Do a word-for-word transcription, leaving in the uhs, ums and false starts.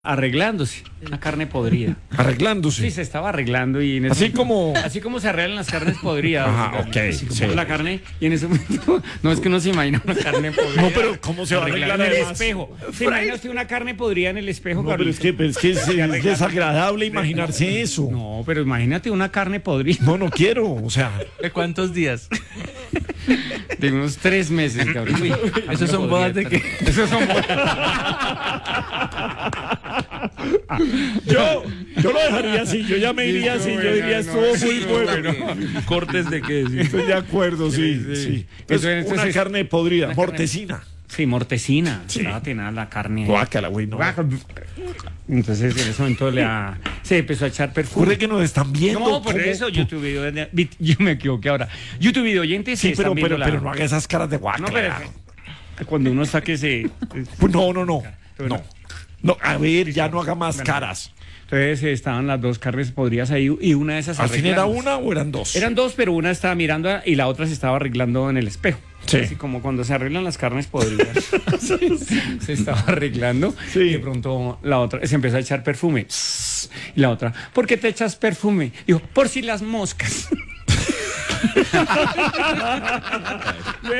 Arreglándose, una carne podrida. Arreglándose. Sí, se estaba arreglando y en ese Así momento- como- así como se arreglan las carnes podridas. Ajá, así, ok, así como sí. la carne y en ese momento no es que uno se imagina una carne podrida. No, pero ¿cómo se va a Arreglada arreglar en el además? espejo? ¿Se imagina usted una carne podrida en el espejo? No, pero es Carlito? que, pero es, que es, es desagradable imaginarse eso. No, pero imagínate una carne podrida No, no quiero. O sea, ¿De cuántos días? de unos tres meses, cabrón. Uy, ¿Esos son bodas de qué? Esos son bodas. yo, yo lo dejaría así. Yo ya me iría así. Yo diría, estuvo muy bueno. ¿Cortes de qué? Sí. Estoy de acuerdo, sí. Sí, sí. sí. Entonces, Es una entonces- carne podrida, una carne- mortecina. Sí, mortecina. Sí. Estaba tenaz la carne. ahí. Guácala, güey, no. Entonces en ese momento le a- se empezó a echar perfume. Ocurre que nos están viendo. No, por ¿cómo? eso YouTube video, yo me equivoqué ahora. YouTube video oyentes Sí, se están pero, viendo pero, la- pero no haga esas caras de guácala. No, pero cuando uno está que se Pues no, no, no. Pero- No. No, a ver, ya no haga más caras. entonces eh, estaban las dos carnes podridas ahí y una de esas ¿Al fin era arreglándose. una o eran dos? Eran dos, pero una estaba mirando a- y la otra se estaba arreglando en el espejo. Sí. Así como cuando se arreglan las carnes podridas. Se estaba arreglando Sí. y de pronto la otra se empezó a echar perfume. Y la otra, ¿por qué te echas perfume? Dijo, por si las moscas.